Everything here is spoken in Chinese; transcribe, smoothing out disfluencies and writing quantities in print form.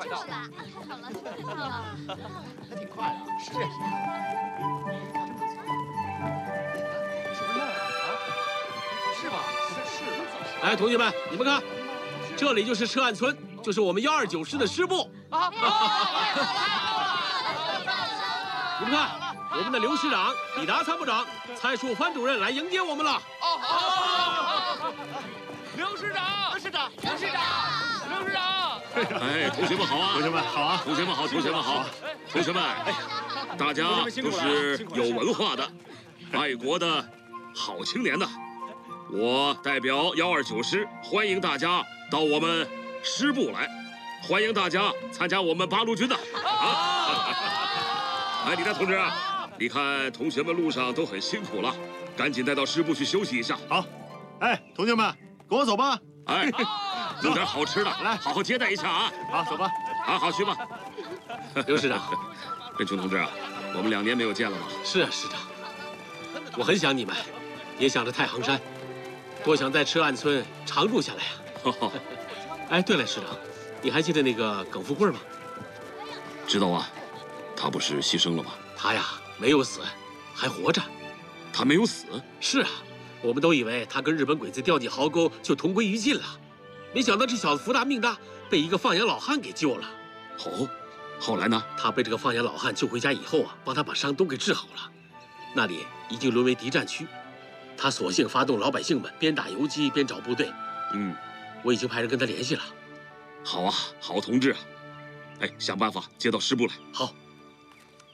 快到了， 好了， 还挺快的。是。是不是那儿啊？是吧？是吧？ 哎，同学们，你们看，这里就是车岸村，就是我们129师的师部。你们看，我们的刘师长、李达参谋长、蔡树藩主任来迎接我们了。 好。刘师长，刘师长，刘师长，刘师长。 哎，同学们好啊！ 同学们好啊！ 同学们好，同学们好！同学们，大家都是有文化的、爱国的好青年呐。我代表129师欢迎大家到我们师部来，欢迎大家参加我们八路军的啊！哎，李达同志啊，你看同学们路上都很辛苦了，赶紧带到师部去休息一下。 好，哎，同学们，跟我走吧。 哎，弄点好吃的，来，好好接待一下啊！ 好，走吧。 好，去吧。 刘师长， 任琼同志啊，我们2年没有见了吧？ 是啊，师长，我很想你们，也想着太行山，多想在车岸村常住下来呀。哎，对了，师长，你还记得那个耿富贵吗？ 知道啊，他不是牺牲了吗？ 他呀，没有死，还活着。 他没有死？ 是啊，我们都以为他跟日本鬼子掉进壕沟就同归于尽了，没想到这小子福大命大，被一个放羊老汉给救了。 哦，后来呢？ 他被这个放羊老汉救回家以后啊，帮他把伤都给治好了。那里已经沦为敌占区，他索性发动老百姓们边打游击边找部队。我已经派人跟他联系了。 好啊，好同志啊！哎，想办法接到师部来。 好。